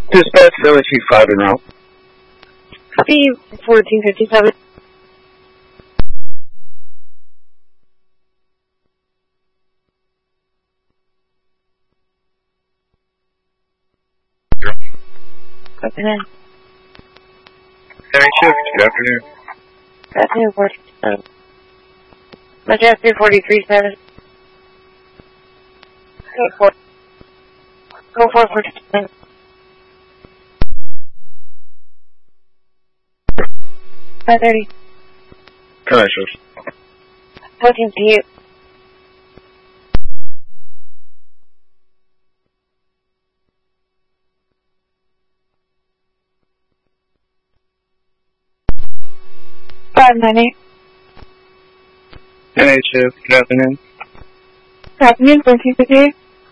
Dispatch Village Heat 5 en route. Copy 1457. Copy that. Any shift, good afternoon. Good afternoon, 1457. Madras 3437. Go for 1457. 530. Commercials. 14 to you. $598. NH shift, good afternoon. Good afternoon, 1458.